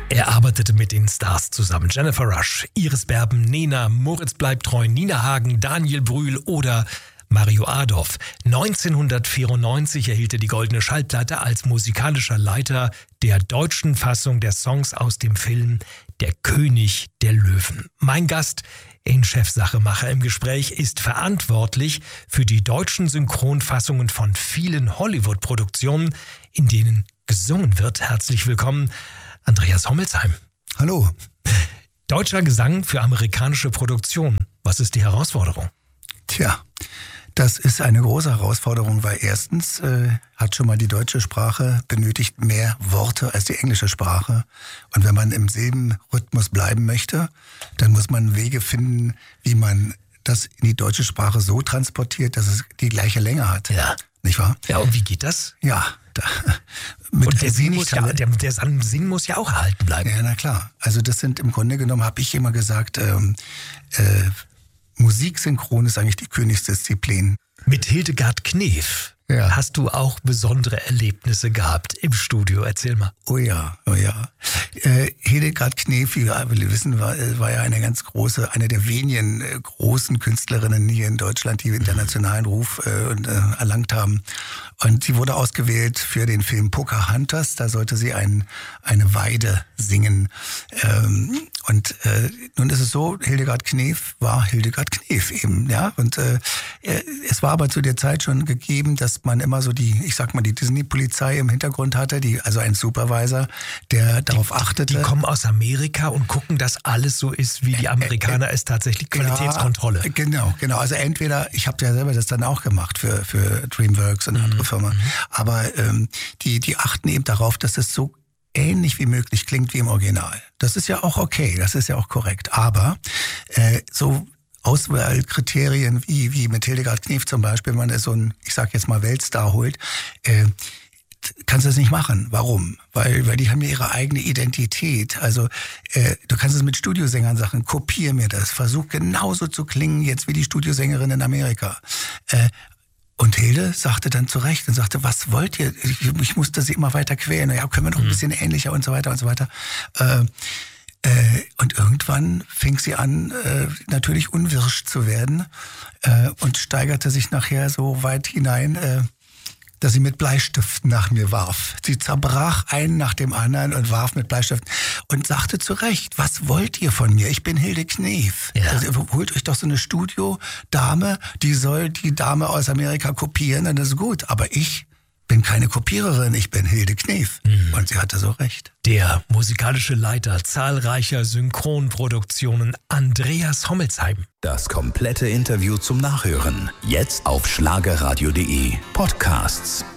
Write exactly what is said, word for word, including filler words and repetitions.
Er arbeitete mit den Stars zusammen. Jennifer Rush, Iris Berben, Nena, Moritz bleibt treu, Nina Hagen, Daniel Brühl oder Mario Adorf. neunzehnhundertvierundneunzig erhielt er die Goldene Schallplatte als musikalischer Leiter der deutschen Fassung der Songs aus dem Film Der König der Löwen. Mein Gast in Chefsachemacher im Gespräch ist verantwortlich für die deutschen Synchronfassungen von vielen Hollywood-Produktionen, in denen gesungen wird. Herzlich willkommen, Andreas Hommelsheim. Hallo. Deutscher Gesang für amerikanische Produktion. Was ist die Herausforderung? Tja, das ist eine große Herausforderung, weil erstens äh, hat schon mal die deutsche Sprache benötigt mehr Worte als die englische Sprache. Und wenn man im Silbenrhythmus bleiben möchte, dann muss man Wege finden, wie man das in die deutsche Sprache so transportiert, dass es die gleiche Länge hat. Ja. Nicht wahr? Ja, und wie geht das? Ja. Da, mit und der Sinn, muss ja, der, der Sinn muss ja auch erhalten bleiben. Ja, na klar. Also das sind im Grunde genommen, habe ich immer gesagt, ähm, äh, Musiksynchron ist eigentlich die Königsdisziplin. Mit Hildegard Knef ja. Hast du auch besondere Erlebnisse gehabt im Studio? Erzähl mal. Oh ja, oh ja. Äh, Hildegard Knef, wie wir wissen, war, war ja eine ganz große, eine der wenigen äh, großen Künstlerinnen hier in Deutschland, die internationalen Ruf äh, äh, erlangt haben. Und sie wurde ausgewählt für den Film Pocahontas. Da sollte sie ein, eine Weide singen. Ähm, und äh, nun ist es so, Hildegard Knef war Hildegard Knef eben, ja. Und äh, es war aber zu der Zeit schon gegeben, dass man immer so die, ich sag mal, die Disney-Polizei im Hintergrund hatte, die, also ein Supervisor, der darauf die, achtete. Die kommen aus Amerika und gucken, dass alles so ist, wie die Amerikaner äh, äh, es tatsächlich, Qualitätskontrolle. Ja, genau, genau. Also entweder, ich habe ja selber das dann auch gemacht für, für DreamWorks und mhm. andere Firmen, mhm. aber ähm, die, die achten eben darauf, dass es so ähnlich wie möglich klingt wie im Original. Das ist ja auch okay, das ist ja auch korrekt. Aber äh, so Auswahlkriterien wie, wie mit Hildegard Knef zum Beispiel, wenn man so einen, ich sag jetzt mal, Weltstar holt, äh, kannst du das nicht machen. Warum? Weil, weil die haben ja ihre eigene Identität. Also äh, du kannst es mit Studiosängern sagen, kopier mir das, versuch genauso zu klingen jetzt wie die Studiosängerin in Amerika. Äh, Und Hilde sagte dann zurecht und sagte, was wollt ihr? Ich, ich musste sie immer weiter quälen. Ja, können wir noch ein bisschen ähnlicher und so weiter und so weiter. Äh, äh, und irgendwann fing sie an, äh, natürlich unwirsch zu werden äh, und steigerte sich nachher so weit hinein, äh, dass sie mit Bleistiften nach mir warf. Sie zerbrach einen nach dem anderen und warf mit Bleistiften und sagte zu Recht, was wollt ihr von mir? Ich bin Hilde Knef. Ja. Also, holt euch doch so eine Studiodame, die soll die Dame aus Amerika kopieren, dann ist gut. Aber ich bin keine Kopiererin, ich bin Hilde Knef. Mhm. Und sie hatte so recht. Der musikalische Leiter zahlreicher Synchronproduktionen, Andreas Hommelsheim. Das komplette Interview zum Nachhören. Jetzt auf schlagerradio punkt de. Podcasts.